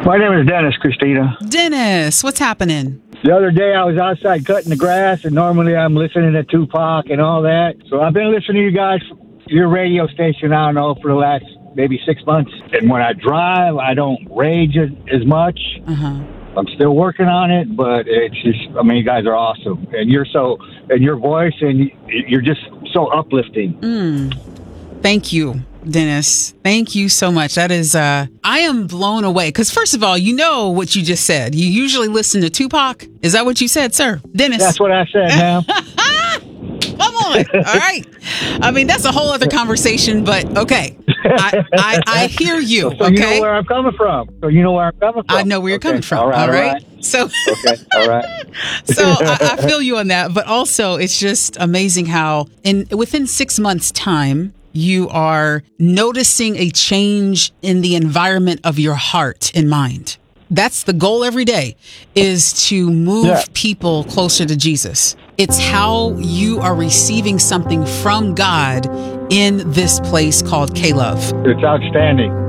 My name is Dennis, Christina. Dennis, what's happening? The other day I was outside cutting the grass, and normally I'm listening to Tupac and all that. So I've been listening to you guys, your radio station, I don't know, for the last maybe 6 months. And when I drive, I don't rage as much. I'm still working on it, but it's just, I mean, you guys are awesome. And your voice, and you're just so uplifting. Thank you, Dennis. Thank you so much. That is, I am blown away. Because first of all, you know what you just said. You usually listen to Tupac. Is that what you said, sir? Dennis? That's what I said, ma'am. Come on. All right. I mean, that's a whole other conversation, but okay. I hear you. So okay. You know where I'm coming from. I know where you're coming from. All right. So, okay. All right. So I feel you on that. But also, it's just amazing how within 6 months' time, you are noticing a change in the environment of your heart and mind. That's the goal every day, is to move people closer to Jesus. It's how you are receiving something from God in this place called K-Love. It's outstanding.